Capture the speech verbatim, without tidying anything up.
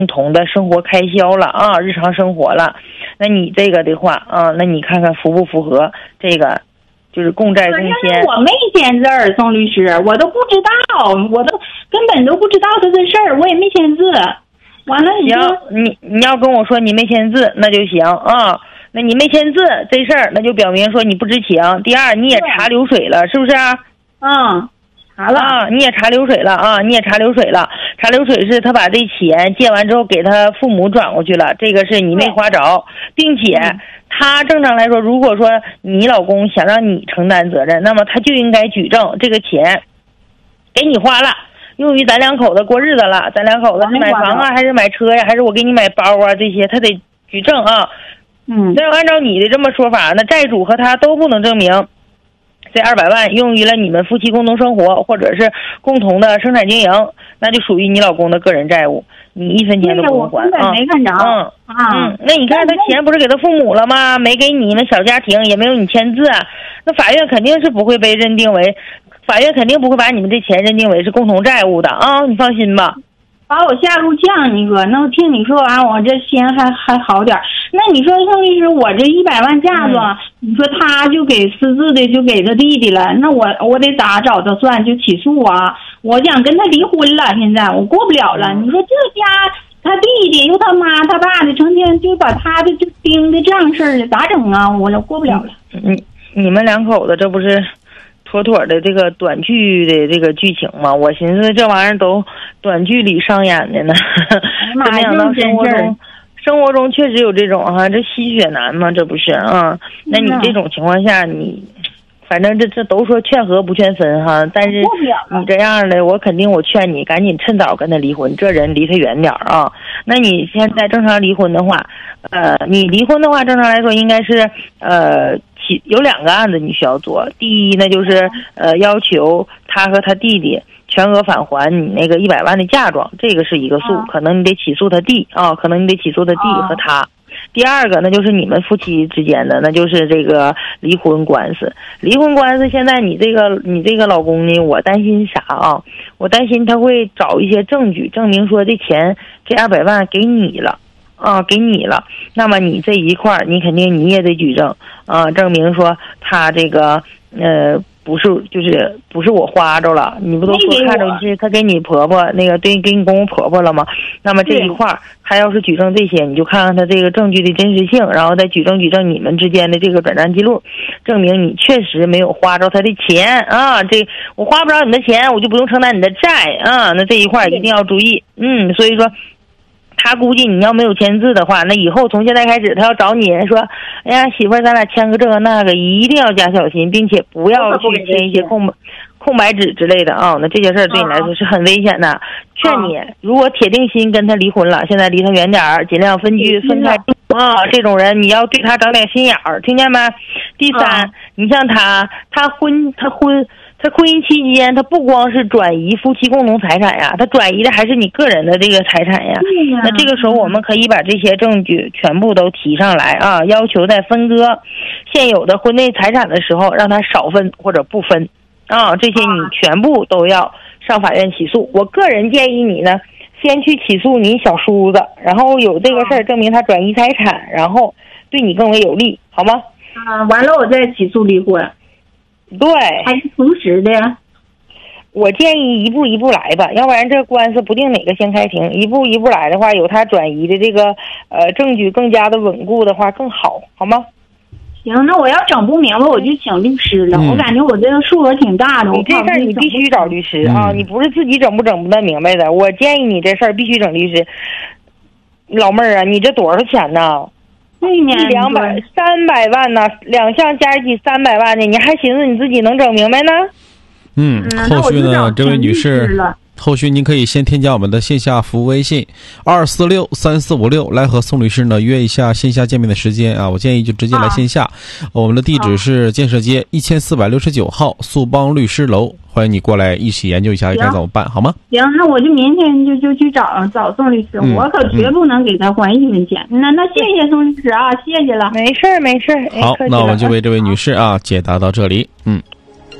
共同的生活开销了啊，日常生活了。那你这个的话啊，那你看看符不符合这个就是共债共签？ 我没签字儿，宋律师，我都不知道，我都根本都不知道他这事儿，我也没签字。完了， 行，你你要跟我说你没签字，那就行啊。那你没签字这事儿，那就表明说你不知情。第二，你也查流水了，是不是？ 嗯，查了啊，你也查流水了啊，你也查流水了。查流水是他把这钱借完之后给他父母转过去了，这个是你没花着，并且他正常来说，如果说你老公想让你承担责任，那么他就应该举证这个钱给你花了，用于咱两口子过日子了，咱两口子是买房啊，还是买车呀，还是我给你买包啊，这些他得举证啊。 嗯， 那要按照你的这么说法，那债主和他都不能证明这二百万用于了你们夫妻共同生活或者是共同的生产经营，那就属于你老公的个人债务，你一分钱都不用还啊。 没看着。 嗯嗯，那你看他钱不是给他父母了吗？没给你们小家庭，也没有你签字，那法院肯定是不会被认定为，法院肯定不会把你们这钱认定为是共同债务的啊，你放心吧。 把我吓够呛，你说，那我听你说完，我这心还还好点。那你说宋律师，我这一百万嫁妆，嗯、你说他就给私自的就给他弟弟了，那我我得咋找他算？就起诉啊！我想跟他离婚了，现在我过不了了。嗯、你说这家他弟弟又他妈他爸的，成天就把他的就盯的这样事儿的，咋整啊？我就过不了了。 你你们两口子这不是妥妥的这个短剧的这个剧情嘛？我寻思这玩意儿都短剧里上演的呢，没想到生活中生活中确实有这种哈、啊，这吸血男嘛，这不是啊？那你这种情况下，你反正这这都说劝和不劝分哈，但是你这样的，我肯定我劝你赶紧趁早跟他离婚，这人离他远点啊。那你现在正常离婚的话，呃，你离婚的话，正常来说应该是呃。有两个案子你需要做，第一呢就是呃要求他和他弟弟全额返还你那个一百万的嫁妆，这个是一个诉，可能你得起诉他弟啊，可能你得起诉他弟和他。第二个那就是你们夫妻之间的，那就是这个离婚官司。离婚官司现在你这个你这个老公呢，我担心啥啊？我担心他会找一些证据证明说这钱这二百万给你了。啊，给你了，那么你这一块儿，你肯定你也得举证啊，证明说他这个呃不是就是不是我花着了，你不都说看着是他给你婆婆那个对给你公公婆婆了吗？那么这一块儿，他要是举证这些，你就看看他这个证据的真实性，然后再举证举证你们之间的这个转账记录，证明你确实没有花着他的钱啊，这我花不着你的钱，我就不用承担你的债啊，那这一块儿一定要注意，嗯，所以说。他估计你要没有签字的话，那以后从现在开始，他要找你说，哎呀，媳妇儿，咱俩签个这个那个，一定要加小心，并且不要去签一些空空白纸之类的啊。那这些事儿对你来说是很危险的。劝你，如果铁定心跟他离婚了，现在离他远点儿，尽量分居分开啊。这种人你要对他长点心眼儿，听见没？第三，你像他，他婚他婚。他婚姻期间，他不光是转移夫妻共同财产呀，他转移的还是你个人的这个财产呀。那这个时候，我们可以把这些证据全部都提上来啊，要求在分割现有的婚内财产的时候，让他少分或者不分啊，这些你全部都要上法院起诉。我个人建议你呢，先去起诉你小叔子，然后有这个事儿证明他转移财产，然后对你更为有利，好吗？ 啊，完了我再起诉离婚。 对， 还是同时的呀。 我建议一步一步来吧，要不然这官司不定哪个先开庭。一步一步来的话，有他转移的这个呃证据更加的稳固的话更好，好吗？ 行，那我要整不明白，我就请律师了。嗯、我感觉我这个数额挺大的， 你这事儿你必须找律师啊！嗯、你不是自己整不整不得明白的。我建议你这事儿必须整律师。老妹儿啊，你这多少钱呢？一两百三百万呢，两项加一起三百万呢，你还寻思你自己能整明白呢？ 嗯，后续呢，这位女士，后续您可以先添加我们的线下服务微信二四六三四五六，来和宋律师呢约一下线下见面的时间啊。我建议就直接来线下，啊、我们的地址是建设街一千四百六十九号速邦律师楼。欢迎你过来一起研究一下该怎么办，好吗？ 行，那我就明天就就去找找宋律师，嗯、我可绝不能给他还一分钱。嗯、那那谢谢宋律师啊，谢谢了。 没事没事。 好，那我们就为这位女士啊解答到这里。嗯。